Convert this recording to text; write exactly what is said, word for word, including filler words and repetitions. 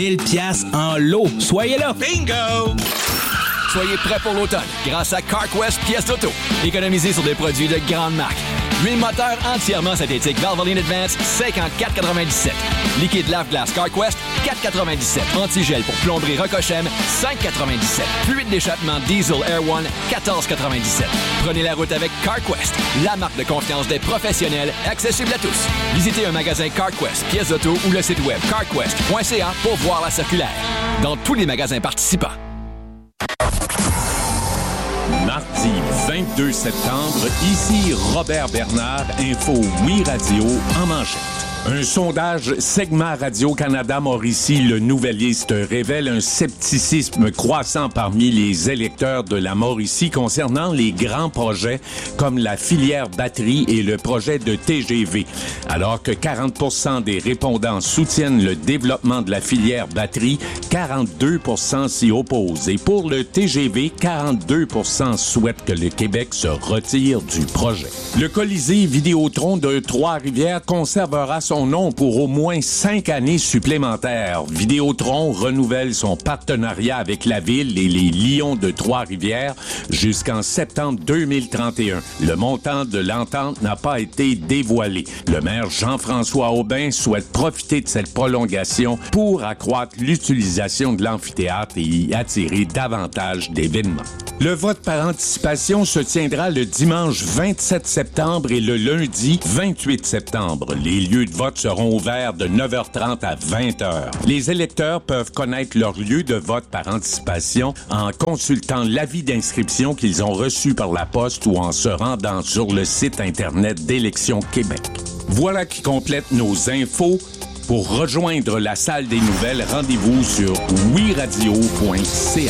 mille piastres en lot. Soyez là! Bingo! Soyez prêts pour l'automne grâce à CarQuest Pièces d'auto. Économisez sur des produits de grande marque. Huile moteur entièrement synthétique Valvoline Advance, cinquante-quatre quatre-vingt-dix-sept. Liquide lave-glace CarQuest, quatre quatre-vingt-dix-sept. Antigel pour plomberie Rocochem, cinq quatre-vingt-dix-sept. Fluide d'échappement Diesel Air One, quatorze quatre-vingt-dix-sept. Prenez la route avec CarQuest, la marque de confiance des professionnels, accessible à tous. Visitez un magasin CarQuest Pièces d'auto ou le site web carquest point c a pour voir la circulaire. Dans tous les magasins participants. Mardi vingt-deux septembre, ici Robert Bernard, Info Oui Radio en manchette. Un sondage Segment Radio-Canada Mauricie, le Nouvelliste, révèle un scepticisme croissant parmi les électeurs de la Mauricie concernant les grands projets comme la filière batterie et le projet de T G V. Alors que quarante pour cent des répondants soutiennent le développement de la filière batterie, quarante-deux pour cent s'y opposent. Et pour le T G V, quarante-deux pour cent souhaitent que le Québec se retire du projet. Le Colisée Vidéotron de Trois-Rivières conservera son nom pour au moins cinq années supplémentaires. Vidéotron renouvelle son partenariat avec la ville et les Lions de Trois-Rivières jusqu'en septembre deux mille trente et un. Le montant de l'entente n'a pas été dévoilé. Le maire Jean-François Aubin souhaite profiter de cette prolongation pour accroître l'utilisation de l'amphithéâtre et y attirer davantage d'événements. Le vote par anticipation se tiendra le dimanche vingt-sept septembre et le lundi vingt-huit septembre. Les lieux de vote seront ouverts de neuf heures trente à vingt heures. Les électeurs peuvent connaître leur lieu de vote par anticipation en consultant l'avis d'inscription qu'ils ont reçu par la poste ou en se rendant sur le site Internet d'Élections Québec. Voilà qui complète nos infos. Pour rejoindre la salle des nouvelles, rendez-vous sur oui radio point c